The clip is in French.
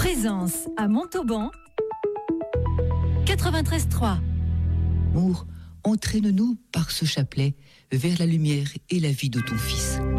Plaisance à Montauban, 93.3. Amour, entraîne-nous par ce chapelet vers la lumière et la vie de ton Fils.